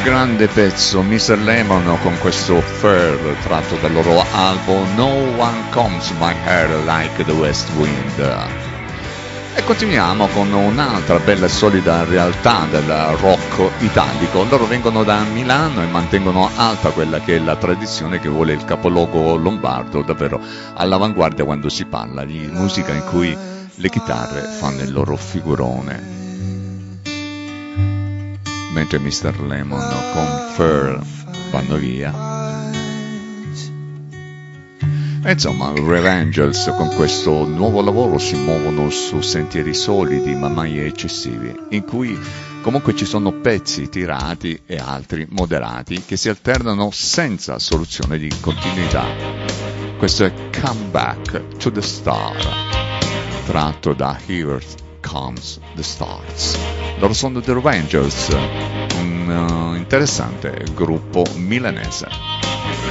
grande pezzo Mr. Lemon con questo Fair tratto dal loro album No One Combs My Hair Like the West Wind. E continuiamo con un'altra bella e solida realtà del rock italico. Loro vengono da Milano e mantengono alta quella che è la tradizione che vuole il capoluogo lombardo, davvero all'avanguardia quando si parla di musica in cui le chitarre fanno il loro figurone. Mentre Mr. Lemon con Fur vanno via. E insomma, Revengers con questo nuovo lavoro si muovono su sentieri solidi ma mai eccessivi, in cui comunque ci sono pezzi tirati e altri moderati che si alternano senza soluzione di continuità. Questo è Come Back to the Star, tratto da Here Comes the Stars. Loro sono The Revengers, un interessante gruppo milanese.